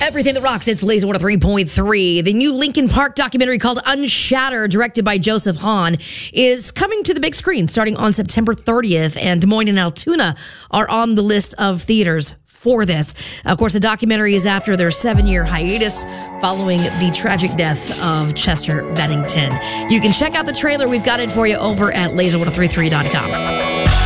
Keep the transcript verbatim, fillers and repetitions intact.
Everything that rocks, it's Laser one oh three point three. The new Linkin Park documentary called Unshattered, directed by Joseph Hahn, is coming to the big screen starting on September thirtieth, and Des Moines and Altoona are on the list of theaters for this. Of course, the documentary is after their seven-year hiatus following the tragic death of Chester Bennington. You can check out the trailer. We've got it for you over at laser one oh three three dot com.